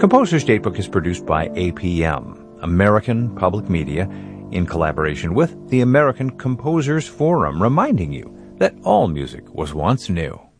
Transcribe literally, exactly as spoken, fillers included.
Composer's Datebook is produced by A P M, American Public Media, in collaboration with the American Composers Forum, reminding you that all music was once new.